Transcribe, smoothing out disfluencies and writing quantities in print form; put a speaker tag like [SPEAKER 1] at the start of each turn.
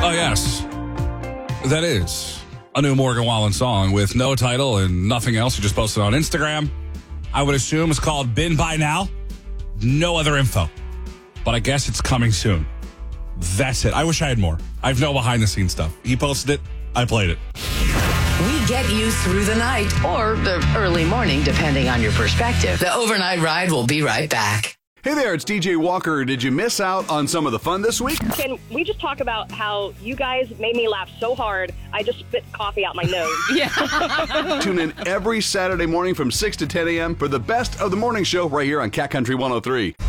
[SPEAKER 1] Oh, yes. That is a new Morgan Wallen song with no title and nothing else. You just posted on Instagram. I would assume it's called Been By Now. No other info. But I guess it's coming soon. That's it. I wish I had more. I have no behind-the-scenes stuff. He posted it. I played it.
[SPEAKER 2] We get you through the night or the early morning, depending on your perspective. The overnight ride will be right back.
[SPEAKER 3] Hey there, it's DJ Walker. Did you miss out on some of the fun this week?
[SPEAKER 4] Can we just talk about how you guys made me laugh so hard, I just spit coffee out my nose?
[SPEAKER 5] Yeah.
[SPEAKER 3] Tune in every Saturday morning from 6 to 10 a.m. for the best of the morning show right here on Cat Country 103.